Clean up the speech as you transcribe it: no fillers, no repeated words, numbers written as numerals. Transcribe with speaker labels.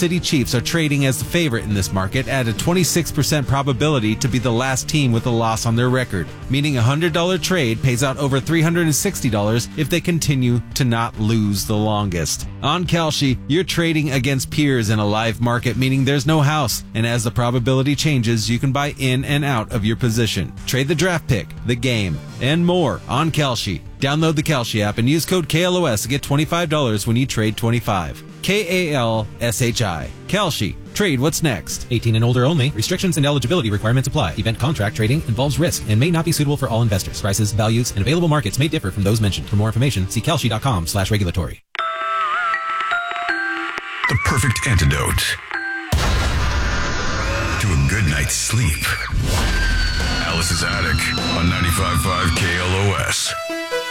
Speaker 1: City Chiefs are trading as the favorite in this market at a 26% probability to be the last team with a loss on their record, meaning a $100 trade pays out over $360 if they continue to not lose the longest. On Kalshi, you're trading against peers in a live market, meaning there's no house, and as the probability changes, you can buy in and out of your position. Trade the draft pick, the game, and more on Kalshi. Download the Kalshi app and use code KLOS to get $25 when you trade 25. KALSHI. Kalshi. Trade what's next.
Speaker 2: 18 and older only. Restrictions and eligibility requirements apply. Event contract trading involves risk and may not be suitable for all investors. Prices, values, and available markets may differ from those mentioned. For more information, see kalshi.com/regulatory.
Speaker 3: The perfect antidote to a good night's sleep. Alice's Attic on 95.5 KLOS.